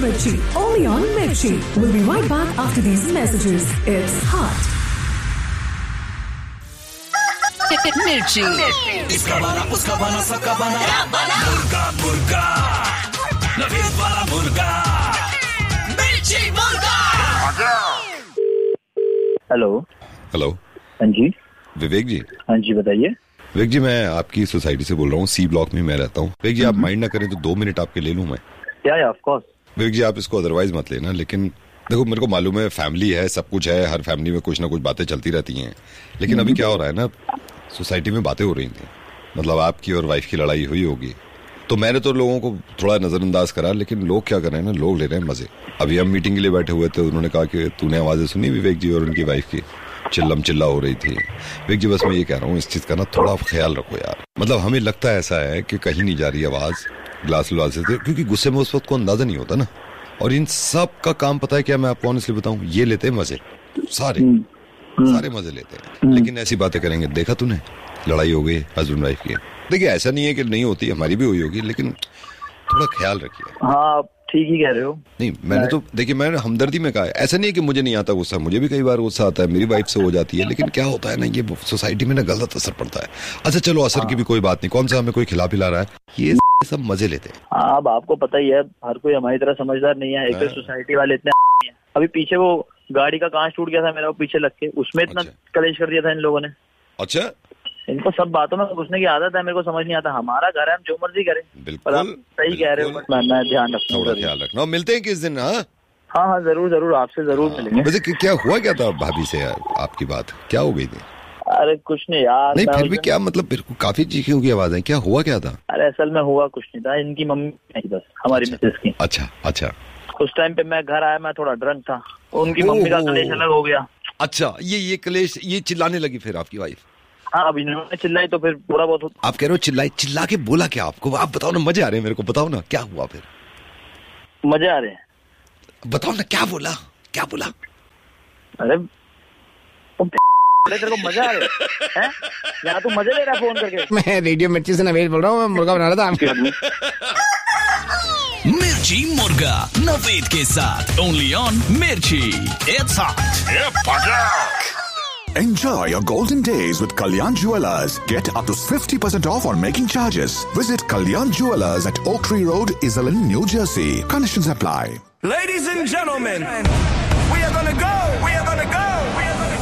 Mirchi, only on Mirchi. We'll be right back after these messages. It's hot. Mirchi. इसका बना, उसका बना, सबका बना, मुर्गा मुर्गा, नवीद वाला मुर्गा, मिर्ची मुर्गा। हेलो। हेलो। हाँ जी। विवेक जी। हाँ जी बताइए। विवेक जी, मैं आपकी सोसाइटी से बोल रहा हूँ, सी ब्लॉक में मैं रहता हूँ। विवेक जी, आप माइंड ना करें तो 2 मिनट आपके ले लूँ मैं? या ऑफ कोर्स। विवेक जी, आप इसको अदरवाइज मत लेना, लेकिन देखो मेरे को मालूम है फैमिली है, सब कुछ है, हर फैमिली में कुछ ना कुछ बातें चलती रहती हैं, लेकिन अभी क्या हो रहा है ना, सोसाइटी में बातें हो रही थी, मतलब आपकी और वाइफ की लड़ाई हुई होगी, तो मैंने तो लोगों को थोड़ा नजरअंदाज करा, लेकिन लोग क्या कर रहे हैं ना, लोग ले रहे हैं मजे। अभी हम मीटिंग के लिए बैठे हुए थे, उन्होंने कहा कि तूने आवाजें सुनी विवेक जी और उनकी वाइफ की, चिल्ला हो रही थी। विवेक जी, बस मैं ये कह रहा हूँ, इस चीज का ना थोड़ा ख्याल रखो यार। मतलब हमें लगता है ऐसा है कि कहीं नहीं जा रही आवाज ग्लास व्लास से, क्योंकि गुस्से में उस वक्त को अंदाजा नहीं होता ना। और इन सब का काम पता है क्या, मैं आपको ऑनेस्टली बताऊं, ये लेते हैं मजे, सारे मजे लेते हैं, लेकिन ऐसी बातें करेंगे, देखा तूने लड़ाई हो गई हस्बैंड वाइफ की। देखिए ऐसा नहीं है कि नहीं होती, हमारी भी हुई होगी, लेकिन थोड़ा ख्याल रखिए। हाँ ठीक ही कह रहे हो। नहीं, मैंने तो देखिए, मैंने हमदर्दी में कहा है, ऐसा नहीं है कि मुझे नहीं आता गुस्सा, मुझे भी कई बार गुस्सा आता है, मेरी वाइफ से हो जाती है, लेकिन क्या होता है ना, ये सोसाइटी में ना गलत असर पड़ता है। अच्छा चलो, असर की भी कोई बात नहीं, कौन सा हमें कोई खिला पिला रहा है, ये सब मजे लेते हैं। अब आपको पता ही है, हर कोई हमारी तरह समझदार नहीं है, एक तो सोसाइटी वाले इतने हैं। अभी पीछे वो गाड़ी का कांच टूट गया था मेरा, वो पीछे लग के, उसमें इतना कलेश कर दिया था इन लोगों ने। अच्छा, इनको सब बातों में घुसने की आदत है, मेरे को समझ नहीं आता। हमारा घर है, हम जो मर्जी करें। बिल्कुल सही कह रहे हो, बट मैं ध्यान रखना, थोड़ा ख्याल रखना। मिलते हैं किस दिन? हाँ जरूर आपसे जरूर मिलेंगे। वैसे क्या हुआ, क्या था भाभी से आपकी बात, क्या हो गई थी? अरे कुछ नहीं यार। नहीं फिर भी क्या मतलब, काफी चीखों की आवाज है, क्या हुआ, क्या था? अरे असल में हुआ कुछ नहीं था, इनकी मम्मी नहीं, बस हमारी मिसेस की। अच्छा। उस टाइम पे मैं घर आया, मैं थोड़ा ड्रंक था, उनकी मम्मी का कलेश अलग हो गया। अच्छा, ये कलेश, ये चिल्लाने लगी फिर आपकी वाइफ? हाँ, अब इन्होंने चिल्लाई तो फिर पूरा बहुत आप कह रहे हो चिल्ला के बोला क्या आपको? आप बताओ ना, मजे आ रहे हैं मेरे को, बताओ ना क्या हुआ फिर? मजे आ रहे हैं, बताओ ना क्या बोला? अरे तेरे को मजा आ रहा है? यहाँ तू मजे ले रहा है फोन करके? मैं रेडियो मिर्ची से नवेद बोल रहा हूँ, मैं मुर्गा बना रहा था। मिर्ची मुर्गा नवेद के साथ, ओनली ऑन मिर्ची। It's hot. Enjoy your golden days with Kalyan Jewellers. Get up to 50% off on making charges. Visit Kalyan Jewellers at Oak Tree Road, Iselin, New Jersey. Conditions apply. Ladies and gentlemen, we are gonna go.